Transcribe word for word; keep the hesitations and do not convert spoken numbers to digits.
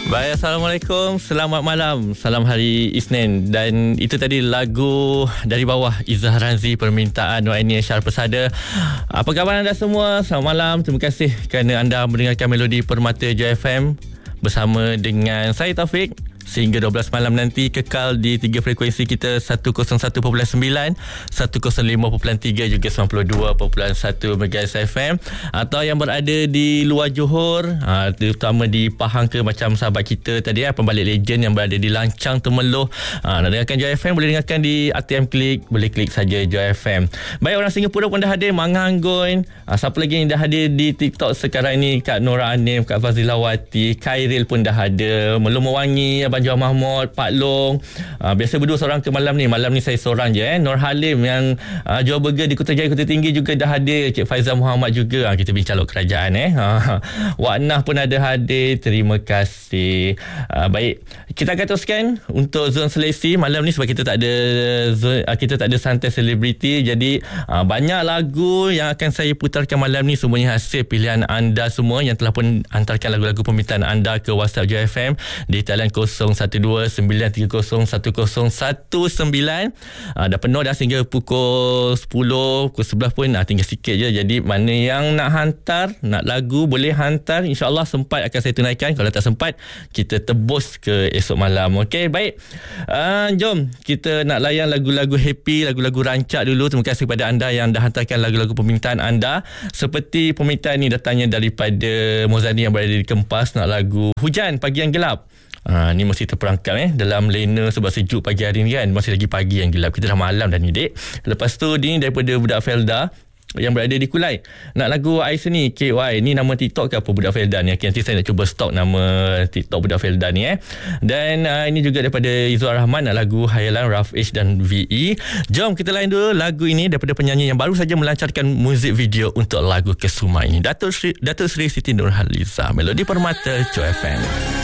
Baik, Assalamualaikum. Selamat malam. Salam hari Isnin. Dan itu tadi lagu dari bawah Izzah Ranzi, permintaan Nuaini Syar Persada. Apa khabar anda semua? Selamat malam. Terima kasih kerana anda mendengarkan Melodi Permata Joy F M bersama dengan saya Taufik. Sehingga dua belas malam nanti kekal di tiga frekuensi kita, seratus satu perpuluhan sembilan, seratus lima perpuluhan tiga juga sembilan puluh dua perpuluhan satu Megahertz F M. Atau yang berada di luar Johor, ha, terutama di Pahang ke macam sahabat kita tadi ya, pembalik legend yang berada di Lancang, Temeloh, ha, nak dengarkan Joy F M boleh dengarkan di A T M Klik, boleh klik saja Joy F M. Baik, orang Singapura pun dah hadir, Manganggun, ha, siapa lagi yang dah hadir di TikTok sekarang ni? Kak Nora Anim, Kak Fazilawati, Khairil pun dah ada, Melum Mewangi, Abang Juan Mahmud, Pak Long. Uh, biasa berdua seorang ke malam ni. Malam ni saya seorang je. Eh. Nur Halim yang uh, jual burger di Kota Jaya, Kota Tinggi juga dah hadir. Cik Faizal Muhammad juga. Uh, kita bincang calon kerajaan. Eh. Uh, Wak Nah pun ada hadir. Terima kasih. Uh, baik. Kita akan teruskan untuk zon seleksi malam ni sebab kita tak ada zone, uh, kita tak ada santai selebriti. Jadi uh, banyak lagu yang akan saya putarkan malam ni semuanya hasil pilihan anda semua yang telah pun hantarkan lagu-lagu permintaan anda ke WhatsApp Joy F M di talian kosong satu dua sembilan tiga kosong satu kosong satu sembilan. Uh, dah penuh dah sehingga pukul sepuluh, pukul sebelas pun uh, tinggal sikit je. Jadi mana yang nak hantar, nak lagu boleh hantar. InsyaAllah sempat akan saya tunaikan. Kalau tak sempat, kita tebus ke esok malam. Okey, baik. Uh, jom kita nak layan lagu-lagu happy, lagu-lagu rancak dulu. Terima kasih kepada anda yang dah hantarkan lagu-lagu permintaan anda. Seperti permintaan ni datangnya daripada Mozani yang berada di Kempas, nak lagu Hujan Pagi Yang Gelap. Ha, ni mesti terperangkap eh dalam lena sebab sejuk pagi hari ni kan. Masih lagi pagi yang gelap. Kita dah malam dah ni dek. Lepas tu ni daripada budak Felda yang berada di Kulai, nak lagu Ais ni K Y. Ni nama TikTok ke apa budak Felda ni? Okay, nanti saya nak cuba stok nama TikTok budak Felda ni eh. Dan uh, ini juga daripada Izzuar Rahman, nak lagu Hayalan Raf H dan V E. Jom kita lain dulu lagu ini daripada penyanyi yang baru saja melancarkan muzik video untuk lagu Kesuma ini, Datuk Sri, Datuk Sri Siti Nurhaliza. Melodi Permata Joy F M.